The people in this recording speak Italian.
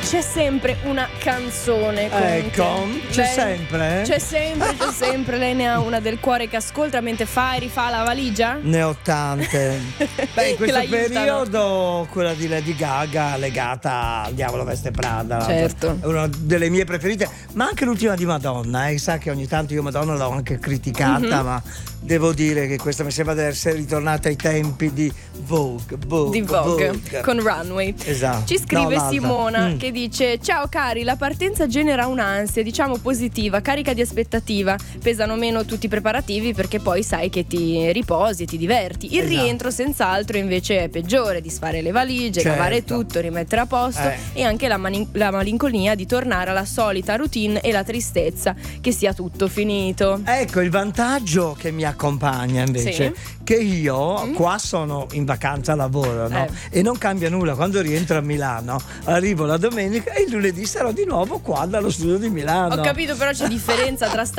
c'è sempre una canzone. C'è sempre? C'è sempre. Lei ne ha una del cuore che ascolta mentre fa e rifà la valigia? Ne ho tante. Beh, in questo periodo quella di Lady Gaga legata al Diavolo Veste Prada. Certo. È una delle mie preferite, ma anche l'ultima di Madonna. Sa che ogni tanto io Madonna l'ho anche criticata, ma devo dire che questa mi sembra di essere ritornata ai tempi di Vogue. Con Runway. Esatto. Ci scrive Simona che dice: ciao cari, la partenza genera un'ansia, diciamo positiva, carica di aspettativa. Pesano meno tutti i preparativi perché poi sai che ti riposi, ti diverti. Il rientro senz'altro invece è peggiore, disfare le valigie, lavare tutto, rimettere a posto e anche la malinconia di tornare alla solita routine e la tristezza che sia tutto finito. Ecco il vantaggio che mi accompagna invece, che io qua sono in vacanza a lavoro, no? E non cambia nulla. Quando rientro a Milano arrivo la domenica e il lunedì sarò di nuovo qua dallo studio di Milano. Ho capito, però c'è differenza tra